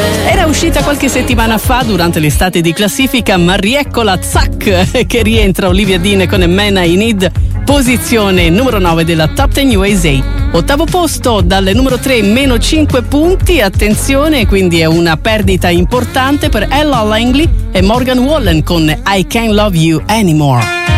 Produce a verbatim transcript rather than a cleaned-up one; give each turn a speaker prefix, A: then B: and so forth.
A: Era uscita qualche settimana fa durante l'estate di classifica, ma rieccola, zac, che rientra Olivia Dean con Man I Need, posizione numero nove della Top dieci U S A. Ottavo posto, dal numero tre meno cinque punti, attenzione, quindi è una perdita importante per Ella Langley e Morgan Wallen con I Can't Love You Anymore.